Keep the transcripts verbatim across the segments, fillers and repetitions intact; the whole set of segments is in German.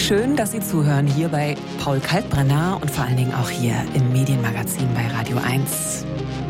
Schön, dass Sie zuhören hier bei Paul Kalkbrenner und vor allen Dingen auch hier im Medienmagazin bei Radio eins.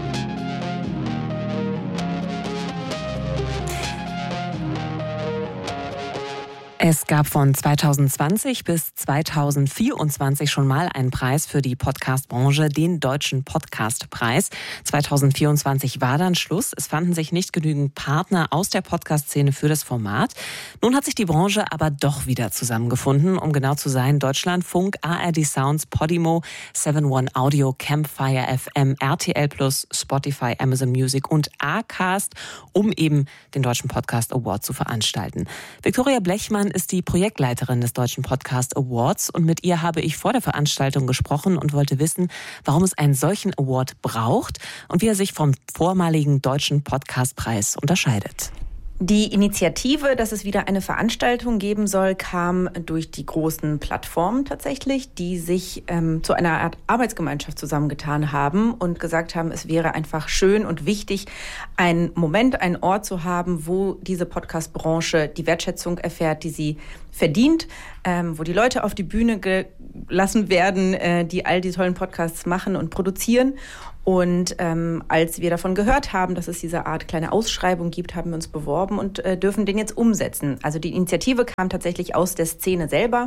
Es gab von zweitausendzwanzig bis zweitausendvierundzwanzig schon mal einen Preis für die Podcast-Branche, den Deutschen Podcast-Preis. zweitausendvierundzwanzig war dann Schluss. Es fanden sich nicht genügend Partner aus der Podcast-Szene für das Format. Nun hat sich die Branche aber doch wieder zusammengefunden. Um genau zu sein, Deutschlandfunk, A R D Sounds, Podimo, seven one Audio, Campfire F M, R T L Plus, Spotify, Amazon Music und Acast, um eben den Deutschen Podcast Award zu veranstalten. Viktoria Blechmann ist die Projektleiterin des Deutschen Podcast Awards und mit ihr habe ich vor der Veranstaltung gesprochen und wollte wissen, warum es einen solchen Award braucht und wie er sich vom vormaligen Deutschen Podcastpreis unterscheidet. Die Initiative, dass es wieder eine Veranstaltung geben soll, kam durch die großen Plattformen tatsächlich, die sich ähm, zu einer Art Arbeitsgemeinschaft zusammengetan haben und gesagt haben, es wäre einfach schön und wichtig, einen Moment, einen Ort zu haben, wo diese Podcast-Branche die Wertschätzung erfährt, die sie verdient, ähm, wo die Leute auf die Bühne gelassen werden, äh, die all die tollen Podcasts machen und produzieren. Und ähm, als wir davon gehört haben, dass es diese Art kleine Ausschreibung gibt, haben wir uns beworben und äh, dürfen den jetzt umsetzen. Also die Initiative kam tatsächlich aus der Szene selber.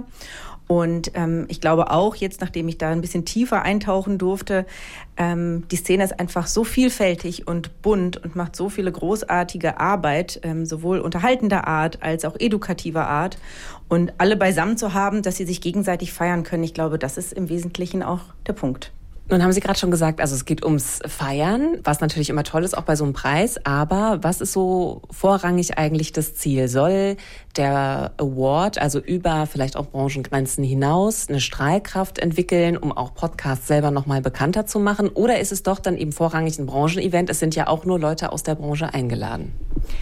Und ähm, ich glaube auch jetzt, nachdem ich da ein bisschen tiefer eintauchen durfte, ähm, die Szene ist einfach so vielfältig und bunt und macht so viele großartige Arbeit, ähm, sowohl unterhaltender Art als auch edukativer Art. Und alle beisammen zu haben, dass sie sich gegenseitig feiern können, ich glaube, das ist im Wesentlichen auch der Punkt. Nun haben Sie gerade schon gesagt, also es geht ums Feiern, was natürlich immer toll ist, auch bei so einem Preis. Aber was ist so vorrangig eigentlich das Ziel? Soll der Award, also über vielleicht auch Branchengrenzen hinaus, eine Strahlkraft entwickeln, um auch Podcasts selber nochmal bekannter zu machen? Oder ist es doch dann eben vorrangig ein Branchenevent? Es sind ja auch nur Leute aus der Branche eingeladen.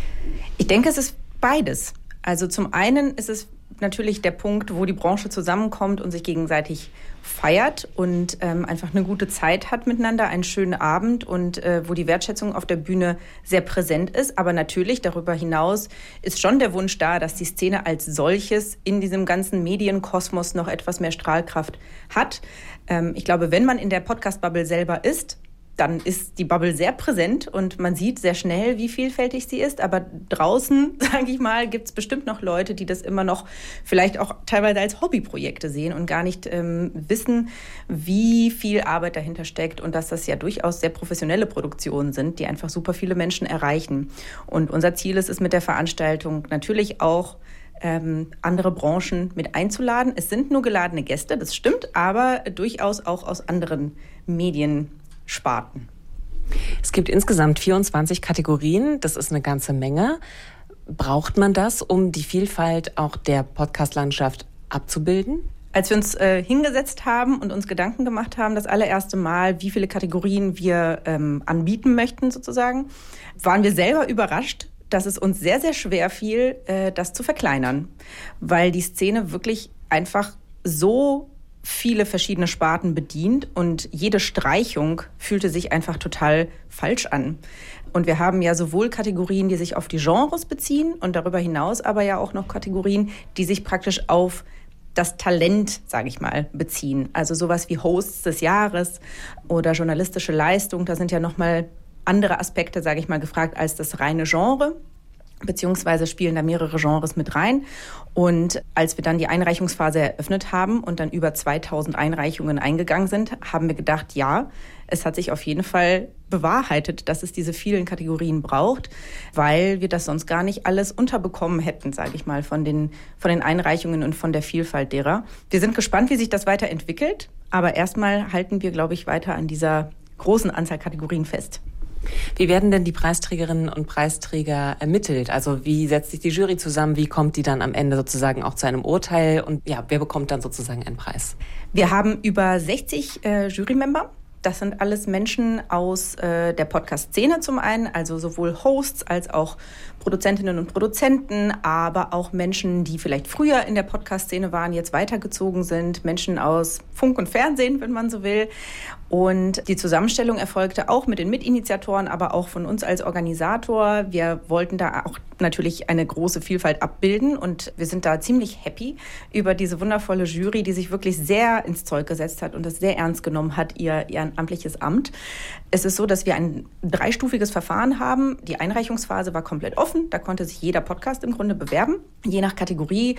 Ich denke, es ist beides. Also zum einen ist es natürlich der Punkt, wo die Branche zusammenkommt und sich gegenseitig feiert und ähm, einfach eine gute Zeit hat miteinander, einen schönen Abend und äh, wo die Wertschätzung auf der Bühne sehr präsent ist. Aber natürlich darüber hinaus ist schon der Wunsch da, dass die Szene als solches in diesem ganzen Medienkosmos noch etwas mehr Strahlkraft hat. Ähm, ich glaube, wenn man in der Podcast-Bubble selber ist, dann ist die Bubble sehr präsent und man sieht sehr schnell, wie vielfältig sie ist. Aber draußen, sage ich mal, gibt es bestimmt noch Leute, die das immer noch vielleicht auch teilweise als Hobbyprojekte sehen und gar nicht ähm, wissen, wie viel Arbeit dahinter steckt und dass das ja durchaus sehr professionelle Produktionen sind, die einfach super viele Menschen erreichen. Und unser Ziel ist es mit der Veranstaltung natürlich auch, ähm, andere Branchen mit einzuladen. Es sind nur geladene Gäste, das stimmt, aber durchaus auch aus anderen Medien. Sparten. Es gibt insgesamt vierundzwanzig Kategorien, das ist eine ganze Menge. Braucht man das, um die Vielfalt auch der Podcast-Landschaft abzubilden? Als wir uns äh, hingesetzt haben und uns Gedanken gemacht haben, das allererste Mal, wie viele Kategorien wir ähm, anbieten möchten sozusagen, waren wir selber überrascht, dass es uns sehr, sehr schwer fiel, äh, das zu verkleinern, weil die Szene wirklich einfach so viele verschiedene Sparten bedient und jede Streichung fühlte sich einfach total falsch an. Und wir haben ja sowohl Kategorien, die sich auf die Genres beziehen und darüber hinaus aber ja auch noch Kategorien, die sich praktisch auf das Talent, sage ich mal, beziehen. Also sowas wie Hosts des Jahres oder journalistische Leistung, da sind ja nochmal andere Aspekte, sage ich mal, gefragt als das reine Genre. Beziehungsweise spielen da mehrere Genres mit rein. Und als wir dann die Einreichungsphase eröffnet haben und dann über zweitausend Einreichungen eingegangen sind, haben wir gedacht, ja, es hat sich auf jeden Fall bewahrheitet, dass es diese vielen Kategorien braucht, weil wir das sonst gar nicht alles unterbekommen hätten, sage ich mal, von den, von den Einreichungen und von der Vielfalt derer. Wir sind gespannt, wie sich das weiterentwickelt, aber erstmal halten wir, glaube ich, weiter an dieser großen Anzahl Kategorien fest. Wie werden denn die Preisträgerinnen und Preisträger ermittelt? Also wie setzt sich die Jury zusammen? Wie kommt die dann am Ende sozusagen auch zu einem Urteil? Und ja, wer bekommt dann sozusagen einen Preis? Wir haben über sechzig äh, Jurymember. Das sind alles Menschen aus äh, der Podcast-Szene zum einen, also sowohl Hosts als auch Produzentinnen und Produzenten, aber auch Menschen, die vielleicht früher in der Podcast-Szene waren, jetzt weitergezogen sind, Menschen aus Funk und Fernsehen, wenn man so will. Und die Zusammenstellung erfolgte auch mit den Mitinitiatoren, aber auch von uns als Organisator. Wir wollten da auch natürlich eine große Vielfalt abbilden und wir sind da ziemlich happy über diese wundervolle Jury, die sich wirklich sehr ins Zeug gesetzt hat und das sehr ernst genommen hat, ihr ehrenamtliches Amt. Es ist so, dass wir ein dreistufiges Verfahren haben. Die Einreichungsphase war komplett offen. Da konnte sich jeder Podcast im Grunde bewerben, je nach Kategorie.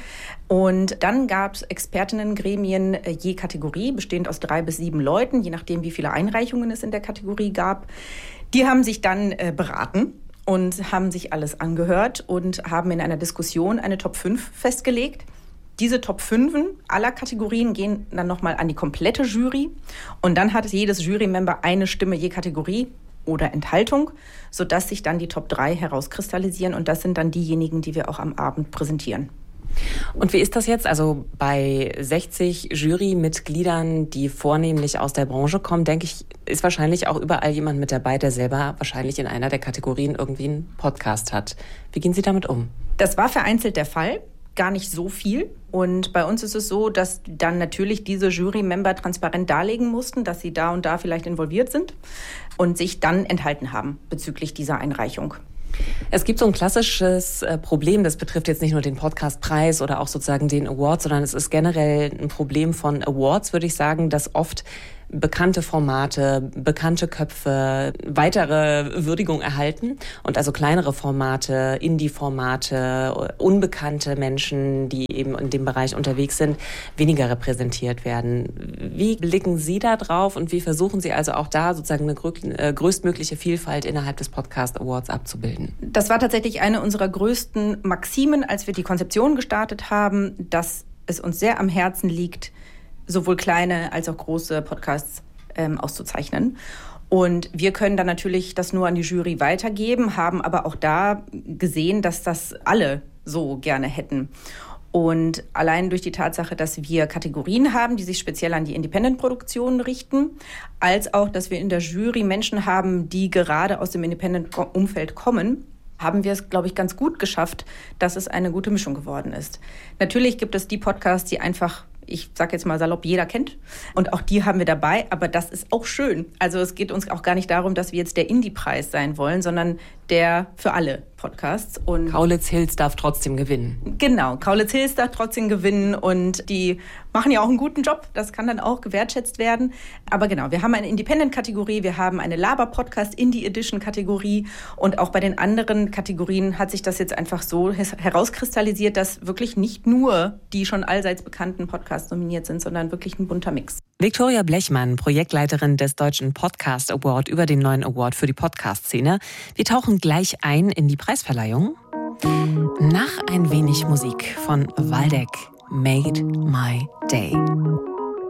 Und dann gab es Expertinnengremien je Kategorie, bestehend aus drei bis sieben Leuten, je nachdem, wie viele Einreichungen es in der Kategorie gab. Die haben sich dann äh, beraten und haben sich alles angehört und haben in einer Diskussion eine Top fünf festgelegt. Diese Top fünf aller Kategorien gehen dann nochmal an die komplette Jury. Und dann hat jedes Jurymember eine Stimme je Kategorie oder Enthaltung, sodass sich dann die Top drei herauskristallisieren. Und das sind dann diejenigen, die wir auch am Abend präsentieren. Und wie ist das jetzt? Also bei sechzig Jurymitgliedern, die vornehmlich aus der Branche kommen, denke ich, ist wahrscheinlich auch überall jemand mit dabei, der selber wahrscheinlich in einer der Kategorien irgendwie einen Podcast hat. Wie gehen Sie damit um? Das war vereinzelt der Fall. Gar nicht so viel. Und bei uns ist es so, dass dann natürlich diese Jury-Member transparent darlegen mussten, dass sie da und da vielleicht involviert sind und sich dann enthalten haben bezüglich dieser Einreichung. Es gibt so ein klassisches äh, Problem, das betrifft jetzt nicht nur den Podcastpreis oder auch sozusagen den Award, sondern es ist generell ein Problem von Awards, würde ich sagen, dass oft bekannte Formate, bekannte Köpfe weitere Würdigung erhalten und also kleinere Formate, Indie-Formate, unbekannte Menschen, die eben in dem Bereich unterwegs sind, weniger repräsentiert werden. Wie blicken Sie da drauf und wie versuchen Sie also auch da sozusagen eine größtmögliche Vielfalt innerhalb des Podcast Awards abzubilden? Das war tatsächlich eine unserer größten Maximen, als wir die Konzeption gestartet haben, dass es uns sehr am Herzen liegt, sowohl kleine als auch große Podcasts ähm, auszuzeichnen. Und wir können dann natürlich das nur an die Jury weitergeben, haben aber auch da gesehen, dass das alle so gerne hätten. Und allein durch die Tatsache, dass wir Kategorien haben, die sich speziell an die Independent-Produktionen richten, als auch, dass wir in der Jury Menschen haben, die gerade aus dem Independent-Umfeld kommen, haben wir es, glaube ich, ganz gut geschafft, dass es eine gute Mischung geworden ist. Natürlich gibt es die Podcasts, die einfach, ich sage jetzt mal salopp, jeder kennt. Und auch die haben wir dabei, aber das ist auch schön. Also es geht uns auch gar nicht darum, dass wir jetzt der Indie-Preis sein wollen, sondern der für alle Podcasts. Und Kaulitz Hills darf trotzdem gewinnen. Genau, Kaulitz Hills darf trotzdem gewinnen und die machen ja auch einen guten Job. Das kann dann auch gewertschätzt werden. Aber genau, wir haben eine Independent-Kategorie, wir haben eine Laber-Podcast-Indie-Edition-Kategorie und auch bei den anderen Kategorien hat sich das jetzt einfach so herauskristallisiert, dass wirklich nicht nur die schon allseits bekannten Podcasts nominiert sind, sondern wirklich ein bunter Mix. Viktoria Blechmann, Projektleiterin des Deutschen Podcast Award über den neuen Award für die Podcast-Szene. Wir tauchen gleich ein in die Preisverleihung. Nach ein wenig Musik von Waldeck, Made My Day.